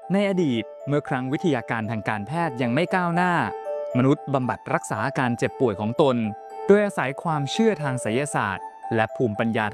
ในอดีตเมื่อครั้งวิทยาการทางการแพทย์ยังไม่ก้าวหน้ามนุษย์บำบัดรักษาอาการเจ็บป่วยของตนโดยอาศัยความเชื่อทางไสยศาสตร์และภูมิปัญญา